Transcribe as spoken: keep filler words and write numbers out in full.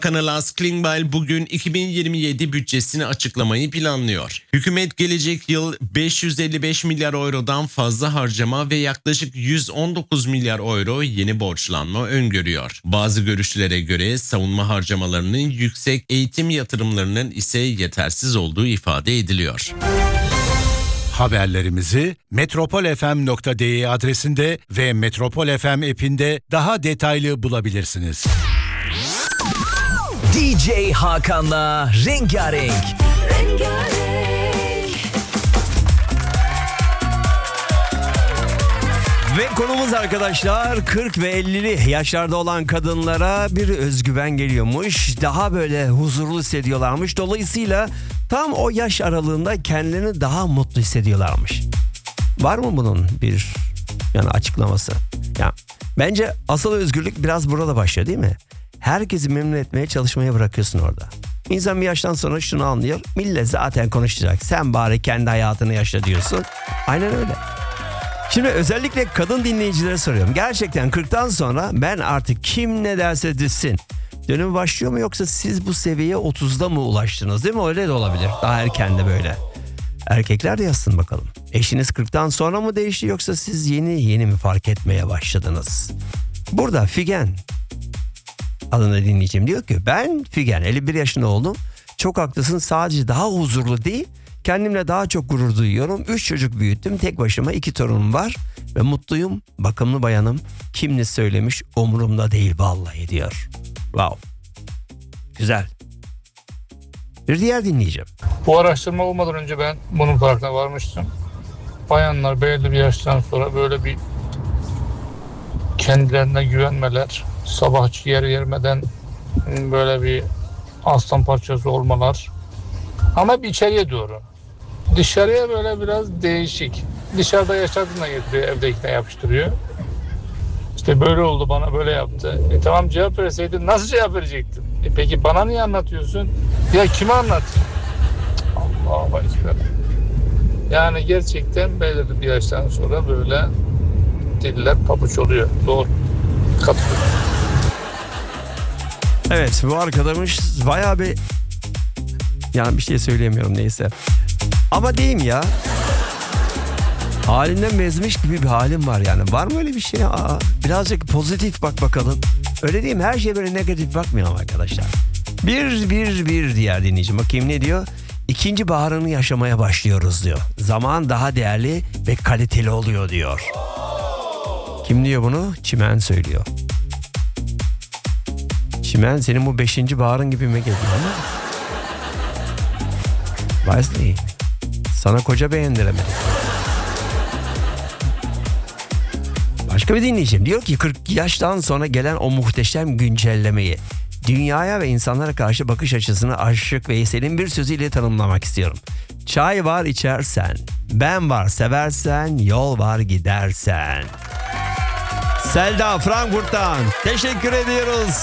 Bakanı Lars Klingbeil bugün iki bin yirmi yedi bütçesini açıklamayı planlıyor. Hükümet gelecek yıl beş yüz elli beş milyar eurodan fazla harcama ve yaklaşık yüz on dokuz milyar euro yeni borçlanma öngörüyor. Bazı görüşlere göre savunma harcamalarının yüksek, eğitim yatırımlarının ise yetersiz olduğu ifade ediliyor. Haberlerimizi metropol f m nokta d e adresinde ve Metropol F M app'inde daha detaylı bulabilirsiniz. D J Hakan'la Rengarenk. Rengarenk. Ve konumuz arkadaşlar kırk ve ellili yaşlarda olan kadınlara bir özgüven geliyormuş. Daha böyle huzurlu hissediyorlarmış. Dolayısıyla tam o yaş aralığında kendilerini daha mutlu hissediyorlarmış. Var mı bunun bir yani açıklaması? Ya bence asıl özgürlük biraz burada başlıyor değil mi? Herkesi memnun etmeye çalışmaya bırakıyorsun orada. İnsan bir yaştan sonra şunu anlıyor. Millet zaten konuşacak. Sen bari kendi hayatını yaşa diyorsun. Aynen öyle. Şimdi özellikle kadın dinleyicilere soruyorum. Gerçekten kırktan sonra ben artık kim ne derse desin dönemi başlıyor mu, yoksa siz bu seviyeye otuzda mı ulaştınız, değil mi? Öyle de olabilir. Daha erken de böyle. Erkekler de yazsın bakalım. Eşiniz kırktan sonra mı değişti, yoksa siz yeni yeni mi fark etmeye başladınız? Burada Figen adını dinleyeceğim. Diyor ki ben Figen elli bir yaşında oldum. Çok haklısın, sadece daha huzurlu değil, kendimle daha çok gurur duyuyorum. Üç çocuk büyüttüm, tek başıma iki torunum var ve mutluyum. Bakımlı bayanım, kim ne söylemiş umurumda değil vallahi diyor. Wow. Güzel. Bir diğer dinleyeceğim. Bu araştırma olmadan önce ben bunun farkına varmıştım. Bayanlar belirli bir yaştan sonra böyle bir kendilerine güvenmeler, sabah ciğer yermeden böyle bir aslan parçası olmalar. Ama bir içeriye doğru. Dışarıya böyle biraz değişik. Dışarıda yaşadığına getiriyor, evdekine yapıştırıyor. İşte böyle oldu, bana böyle yaptı. E tamam, cevap verseydin nasıl cevap verecektin? E peki bana niye anlatıyorsun? Ya kime anlat? Allah'a ekber. Yani gerçekten belirli bir yaştan sonra böyle diller pabuç oluyor. Doğru. Katılıyorum. Evet, bu arkadaş bayağı bir, yani bir şey söyleyemiyorum, neyse. Ama diyeyim ya, halinden bezmiş gibi bir halim var yani. Var mı öyle bir şey? Aa, birazcık pozitif bak bakalım. Öyle değil mi? Her şeye böyle negatif bakmayalım arkadaşlar. Bir, bir, bir diğer dinleyicim. Bakayım ne diyor? İkinci baharını yaşamaya başlıyoruz diyor. Zaman daha değerli ve kaliteli oluyor diyor. Kim diyor bunu? Çimen söylüyor. Çimen, senin bu beşinci baharın gibi mi geliyor ama? Wesley, sana koca beğendiremedik. Başka bir dinleyicim diyor ki kırk yaştan sonra gelen o muhteşem güncellemeyi, dünyaya ve insanlara karşı bakış açısını Aşık Veysel'in bir sözüyle tanımlamak istiyorum. Çay var içersen, ben var seversen, yol var gidersen. Selda Frankfurt'tan teşekkür ediyoruz.